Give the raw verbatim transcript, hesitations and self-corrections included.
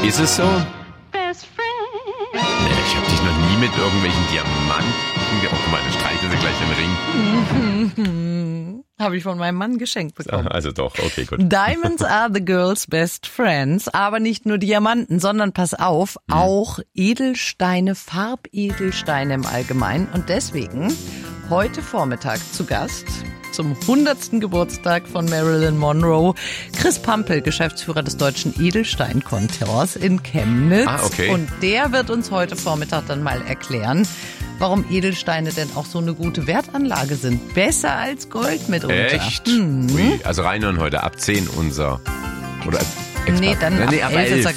Ist es so? Best friend. Nee, ich habe dich noch nie mit irgendwelchen Diamanten... Oh, guck mal, dann streichen sie gleich den Ring. Habe ich von meinem Mann geschenkt bekommen. Also doch, okay, gut. Diamonds are the girls' best friends, aber nicht nur Diamanten, sondern pass auf, hm. auch Edelsteine, Farbedelsteine im Allgemeinen. Und deswegen heute Vormittag zu Gast zum hundertsten Geburtstag von Marilyn Monroe, Chris Pampel, Geschäftsführer des Deutschen Edelsteinkontors in Chemnitz. Ah, okay. Und der wird uns heute Vormittag dann mal erklären, warum Edelsteine denn auch so eine gute Wertanlage sind. Besser als Gold mitunter. Echt? Mhm. Ui, also reinhören heute ab zehn unser... Oder Nee, dann ab nee, ab elf ist er